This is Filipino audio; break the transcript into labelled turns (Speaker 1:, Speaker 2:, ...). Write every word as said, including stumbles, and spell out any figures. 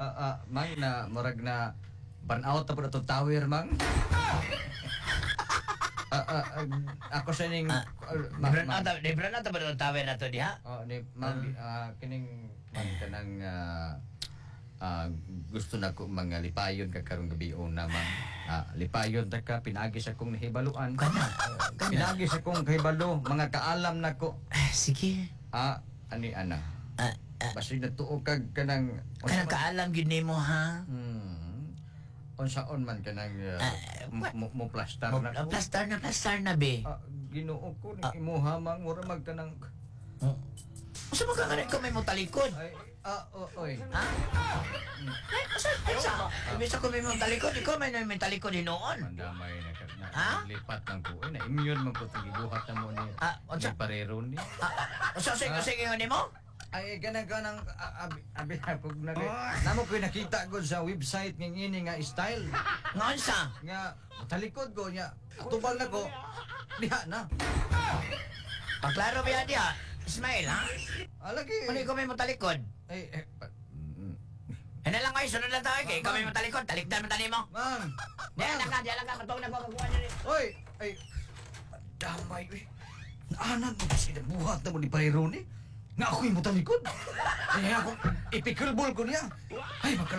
Speaker 1: Ah, ah, mang na murag na burnout na po na itong tower, mang. Ah, ah, ah, ako sa ning...
Speaker 2: Ah,
Speaker 1: ma-
Speaker 2: Libran
Speaker 1: ma-
Speaker 2: na ta, libran na ta ba ng tower na to diha?
Speaker 1: Oh, ni mang ah, kining man kanang ah, ah, gusto na ko mga lipayon ka karong gabi o naman ah, lipayon ta ka pinagi sa kong nahibaluan
Speaker 2: Kana,
Speaker 1: Ah,
Speaker 2: kana.
Speaker 1: pinagi sa kong kahibalo mga kaalam na ko
Speaker 2: Ah, sige.
Speaker 1: ah ani ana
Speaker 2: Ah, ah,
Speaker 1: basi natuo kag kanang
Speaker 2: kanang kaalam gid nimo ha.
Speaker 1: hmm unsaon man kanang uh,
Speaker 2: Ah,
Speaker 1: mo, mo, mo plastar
Speaker 2: Mo-
Speaker 1: na ko
Speaker 2: Plastar na plastar na be.
Speaker 1: ah, Ginoo ko ni
Speaker 2: Ah.
Speaker 1: imuha mang mura magkanang
Speaker 2: Usa mo ka kanang ko may mo talikod?
Speaker 1: ay ah o- oy
Speaker 2: Ha? Ay, asa, asa. Ibig ko may mo talikod, ikaw may may talikod hinoon.
Speaker 1: mandamay na ka na
Speaker 2: Ha?
Speaker 1: lipat ng ko na immune man ko tigibuhat na mo ni
Speaker 2: Ah, unsa?
Speaker 1: ni parero ni
Speaker 2: Ah, usa sige sige nimo?
Speaker 1: ay kanang kanang ah, abi abi pag na namo ko nakita ko sa website ng ini nga style
Speaker 2: Ngon sa?
Speaker 1: nga talikod ko nya tubal na ko diha na
Speaker 2: Paklaro ba diha? Ismail ha?
Speaker 1: alagi
Speaker 2: Ano ikaw may mo talikod?
Speaker 1: ay eh, pa- mm,
Speaker 2: Ano lang kayo, sunod lang tayo kay ikaw may mo talikod, talikdan mo tani mo.
Speaker 1: Mang!
Speaker 2: Diyan lang ka, diyan lang ka, matawag na ko kakuha niyo.
Speaker 1: Oy! Ay! Damay, uy! Naanan mo kasi nabuhat na mo ni Parero ni. Nga ako'y mutalikod. Kaya ako, ipikulbol ko niya. Ay, magka